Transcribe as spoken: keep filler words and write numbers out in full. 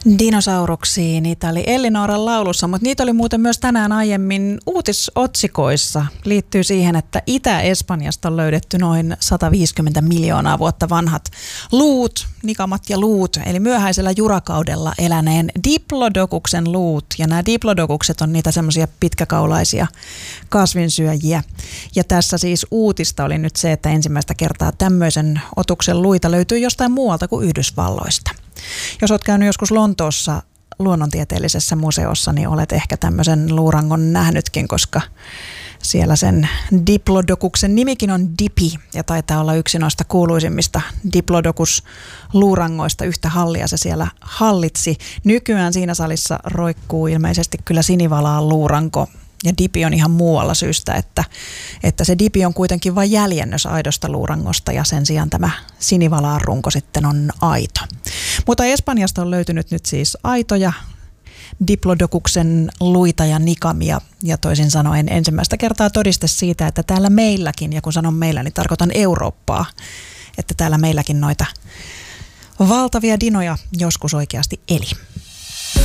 Dinosauruksiin, niitä oli Ellinooran laulussa, mutta niitä oli muuten myös tänään aiemmin uutisotsikoissa. Liittyy siihen, että Itä-Espanjasta on löydetty noin sata viisikymmentä miljoonaa vuotta vanhat luut, nikamat ja luut, eli myöhäisellä jurakaudella eläneen diplodokuksen luut. Ja nämä diplodokukset on niitä semmoisia pitkäkaulaisia kasvinsyöjiä. Ja tässä siis uutista oli nyt se, että ensimmäistä kertaa tämmöisen otuksen luita löytyy jostain muualta kuin Yhdysvalloista. Jos olet käynyt joskus Lontoossa luonnontieteellisessä museossa, niin olet ehkä tämmöisen luurangon nähnytkin, koska siellä sen diplodokuksen nimikin on Dipi ja taitaa olla yksi noista kuuluisimmista diplodocus-luurangoista. Yhtä hallia se siellä hallitsi. Nykyään siinä salissa roikkuu ilmeisesti kyllä sinivalaan luuranko. Ja dipi on ihan muualla syystä, että, että se dipi on kuitenkin vain jäljennös aidosta luurangosta ja sen sijaan tämä sinivalaan runko sitten on aito. Mutta Espanjasta on löytynyt nyt siis aitoja diplodokuksen luita ja nikamia ja toisin sanoen ensimmäistä kertaa todiste siitä, että täällä meilläkin, ja kun sanon meillä, niin tarkoitan Eurooppaa, että täällä meilläkin noita valtavia dinoja joskus oikeasti eli.